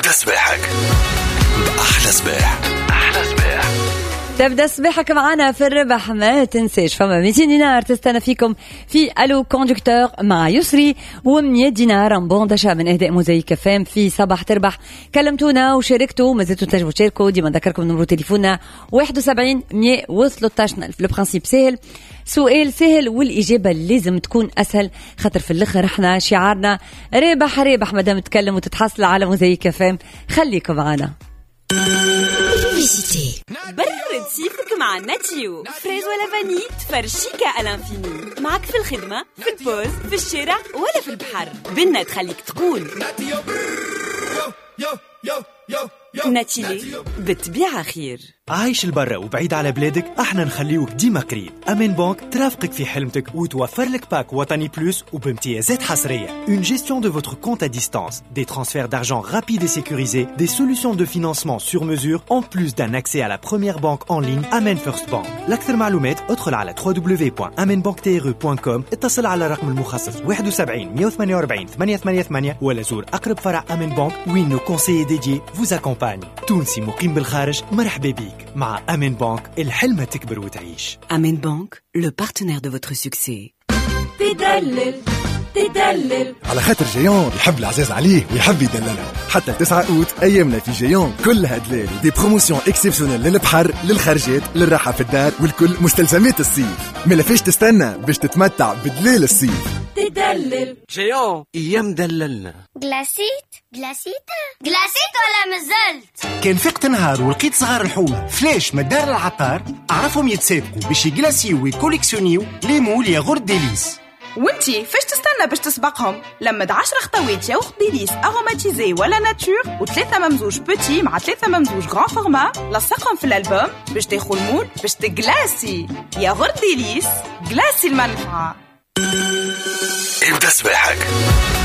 ابدأ صباحك بأحلى صباح. أحلى صباح. تبدأ صباحك معنا في الربح، ما تنساش فما 200 دينار تستنى فيكم في ألو كوندكتور مع يسري، و100 دينار بون دشا من إهداء موزايك فام في صباح تربح. كلمتونا وشاركتوا، ما زلتوا تنجموا تشاركوا. ديما نذكركم نمرو تليفوننا 71 113. لو برانسيب سهل، سؤال سهل والإجابة لازم تكون أسهل، خاطر في الآخر احنا شعارنا رابح رابح. مادام تتكلم وتتحصل على موزايك فام، خليكم معنا. برد صيفك مع ناتيو، فريز ولا فاني تفرشيكا الانفيني. معك في الخدمة، في البوز، في الشارع ولا في البحر، بنا تخليك تقول ناتيلي بالطبيعة خير. عايش البرة وبعيد على بلادك، احنا نخليوك ديما قريب. أمان بانك ترافقك في حلمتك وتوفر لك باك وطني بلوس وبامتيازات حصرية. Une gestion de votre compte à distance, des transferts d'argent rapides et sécurisés, des solutions de financement sur mesure, en plus d'un accès à la première banque en ligne Amen First Bank. لأكثر معلومات ادخل على www.amenbanktre.com، اتصل على رقم المخصص 71 148 888 ولا زور أقرب فرع أمان بانك وين nos conseillers dédiés vous accompagnent. تونسي مقيم بالخارج، مرحبا بيك. مع أمين بانك الحلمة تكبر وتعيش. أمين بانك، le partenaire de votre succès. تدلل على خاطر جيون يحب العزاز عليه ويحب يدللها. حتى 9 أوت أيامنا في جيون كلها دلال، دي بروموسيون اكسبسيونيل للبحر، للخرجات، للراحة في الدار والكل مستلزمات الصيف. ما فيش تستنى باش تتمتع بدلال الصيف. تدلل جيون ايام دللنا. جلاسيت ولا مازلت؟ كان فقت نهار ولقيت صغار الحومة فلاش مدار العطار، أعرفهم يتسابقوا باش يجلاسيو ويكوليكسيونيو لي مول ياغورت ديليس. وانتي فاش تستنى باش تسبقهم؟ لمد 10 خطوات ياغورت ديليس اروماتيزي ولا ناتور، و3 ممزوج بوتي مع 3 ممزوج غران فورما، لصقهم في الالبوم باش تاخذ المول باش تجلاسي. ياغورت ديليس، جلاسي المنفعة. ابدأ صباحك